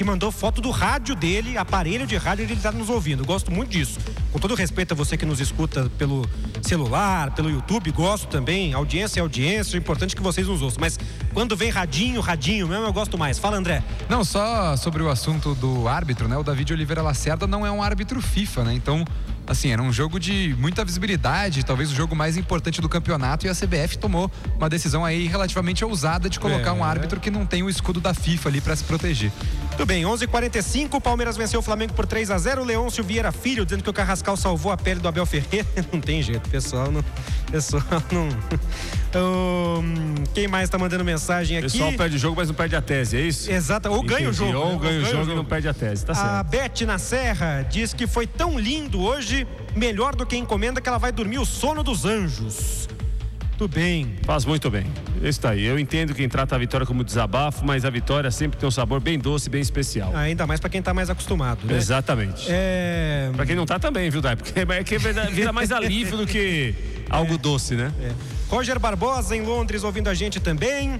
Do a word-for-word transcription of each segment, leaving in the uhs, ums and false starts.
mandou foto do rádio dele, aparelho de rádio, ele tá nos ouvindo. Gosto muito disso. Com todo respeito a você que nos escuta pelo celular, pelo YouTube, gosto também. Audiência é audiência, é importante que vocês nos ouçam. Mas quando vem radinho, radinho mesmo, eu gosto mais. Fala, André. Não, só sobre o assunto do árbitro, né? O David Oliveira Lacerda não é um árbitro FIFA, né? Então, assim, era um jogo de muita visibilidade, talvez o jogo mais importante do campeonato, e a C B F tomou uma decisão aí relativamente ousada de colocar é. um árbitro que não tem o escudo da FIFA ali para se proteger. Tudo bem, onze e quarenta e cinco, o Palmeiras venceu o Flamengo por três a zero. O Leôncio Vieira Filho dizendo que o Carrascal salvou a pele do Abel Ferreira. Não tem jeito, pessoal não... Pessoal não... Um, quem mais tá mandando mensagem aqui? O pessoal perde o jogo, mas não perde a tese, é isso? Exato, ou ganha o jogo. Ou né? ganha o jogo, jogo e não perde a tese, tá certo. A Beth na Serra diz que foi tão lindo hoje, melhor do que encomenda, que ela vai dormir o sono dos anjos. Tudo bem. Faz muito bem. Isso tá aí. Eu entendo quem trata a vitória como desabafo, mas a vitória sempre tem um sabor bem doce, bem especial. Ah, ainda mais pra quem tá mais acostumado, né? Exatamente. É... Pra quem não tá também, viu, Dai? Porque é que vira mais alívio do que algo é. doce, né? É. Roger Barbosa em Londres ouvindo a gente também.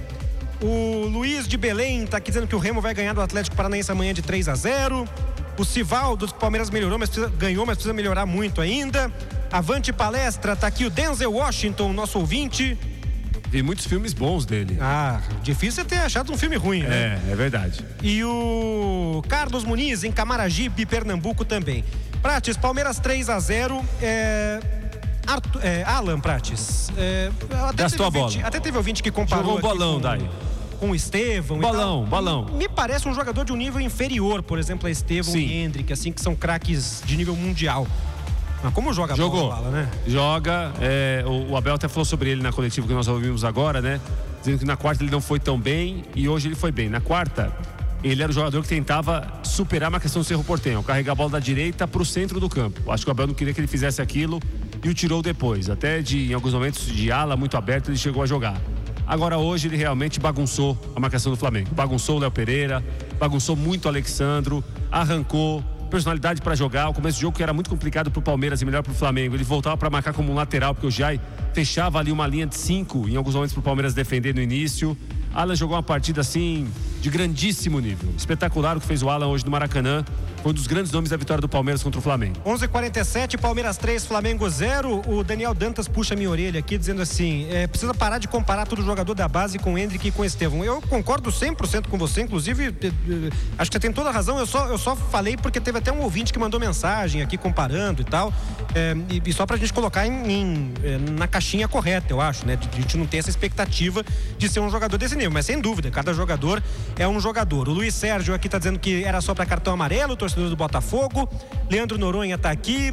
O Luiz de Belém tá aqui dizendo que o Remo vai ganhar do Atlético Paranaense amanhã de três a zero. O Sivaldo, que o Palmeiras melhorou, mas precisa, ganhou, mas precisa melhorar muito ainda. Avante Palestra, tá aqui o Denzel Washington, nosso ouvinte. Vi muitos filmes bons dele. Ah, difícil é ter achado um filme ruim, né? É, é verdade. E o Carlos Muniz em Camaragibe, Pernambuco também. Prates, Palmeiras três a zero. É... Arthur, é, Alan Prates. É, até Gastou a bola. Ouvinte, até teve ouvinte que comparou. Jogou um bolão, com, Dai. Com o Estevão. Balão, e balão. Me, me parece um jogador de um nível inferior, por exemplo, a Estevão Sim. e Hendrick, assim, que são craques de nível mundial. Mas como joga a Jogou. bola, né? Joga. É, o, o Abel até falou sobre ele na coletiva que nós ouvimos agora, né? Dizendo que na quarta ele não foi tão bem e hoje ele foi bem. Na quarta, ele era o jogador que tentava superar a marcação do Cerro Porteño, carregar a bola da direita para o centro do campo. Acho que o Abel não queria que ele fizesse aquilo e o tirou depois. Até de, em alguns momentos de ala muito aberto, ele chegou a jogar. Agora hoje ele realmente bagunçou a marcação do Flamengo. Bagunçou o Léo Pereira, bagunçou muito o Alexandro, arrancou, personalidade para jogar. O começo do jogo que era muito complicado pro Palmeiras e melhor pro Flamengo. Ele voltava para marcar como um lateral, porque o Jai fechava ali uma linha de cinco em alguns momentos pro Palmeiras defender no início. Alan jogou uma partida assim de grandíssimo nível. Espetacular o que fez o Alan hoje no Maracanã. Foi um dos grandes nomes da vitória do Palmeiras contra o Flamengo. onze e quarenta e sete, Palmeiras três, Flamengo zero. O Daniel Dantas puxa minha orelha aqui dizendo assim, é, precisa parar de comparar todo jogador da base com o Hendrick e com o Estevão. Eu concordo cem por cento com você, inclusive acho que você tem toda a razão. Eu só, eu só falei porque teve até um ouvinte que mandou mensagem aqui comparando e tal, é, e, e só pra gente colocar em, em, na caixinha correta, eu acho, né? A gente não tem essa expectativa de ser um jogador desse nível, mas sem dúvida, cada jogador é um jogador. O Luiz Sérgio aqui tá dizendo que era só pra cartão amarelo, o torcedor do Botafogo. Leandro Noronha tá aqui.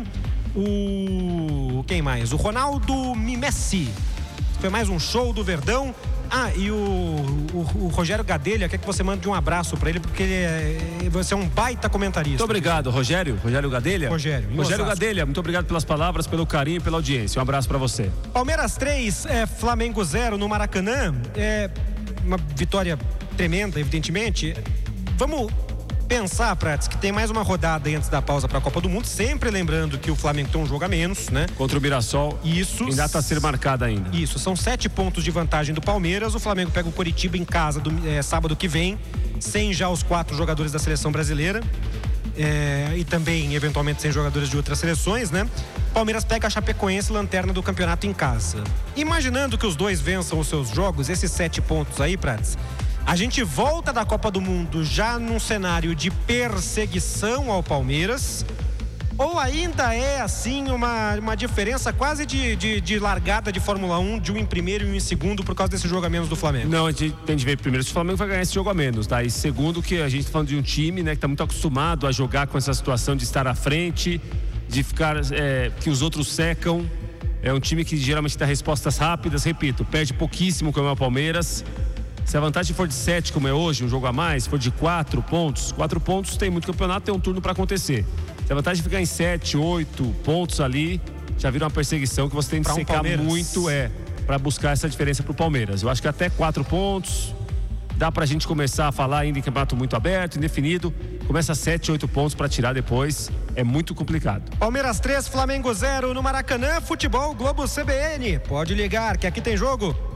O... quem mais? O Ronaldo Mimessi. Foi mais um show do Verdão. Ah, e o, o, o Rogério Gadelha quer que você mande um abraço pra ele, porque ele é, você é um baita comentarista. Muito obrigado, Rogério. Rogério Gadelha? Rogério. Rogério Gadelha, muito obrigado pelas palavras, pelo carinho e pela audiência. Um abraço pra você. Palmeiras três, é, Flamengo zero no Maracanã. É uma vitória tremenda, evidentemente. Vamos pensar, Prates, que tem mais uma rodada aí antes da pausa para a Copa do Mundo, sempre lembrando que o Flamengo tem um jogo a menos, né? Contra o Mirassol. Isso. Ainda está a ser marcada ainda. Isso, são sete pontos de vantagem do Palmeiras. O Flamengo pega o Coritiba em casa do, é, sábado que vem, sem já os quatro jogadores da seleção brasileira. É, e também, eventualmente, sem jogadores de outras seleções, né? Palmeiras pega a Chapecoense, lanterna do campeonato em casa. Imaginando que os dois vençam os seus jogos, esses sete pontos aí, Prates, a gente volta da Copa do Mundo já num cenário de perseguição ao Palmeiras, ou ainda é assim uma, uma diferença quase de, de, de largada de Fórmula um, de um em primeiro e um em segundo por causa desse jogo a menos do Flamengo? Não, a gente tem de ver primeiro se o Flamengo vai ganhar esse jogo a menos, tá? E segundo que a gente tá falando de um time, né, que tá muito acostumado a jogar com essa situação de estar à frente, de ficar, é, que os outros secam. É um time que geralmente dá respostas rápidas, repito, perde pouquíssimo como é o Palmeiras. Se a vantagem for de sete, como é hoje, um jogo a mais, for de quatro pontos, quatro pontos tem muito campeonato, tem um turno para acontecer. Se a vantagem ficar em sete, oito pontos ali, já vira uma perseguição que você tem de pra um secar Palmeiras. muito, é, para buscar essa diferença pro Palmeiras. Eu acho que até quatro pontos dá pra gente começar a falar ainda em campeonato muito aberto, indefinido. Começa sete, oito pontos para tirar depois, é muito complicado. Palmeiras três, Flamengo zero no Maracanã. Futebol Globo C B N. Pode ligar que aqui tem jogo.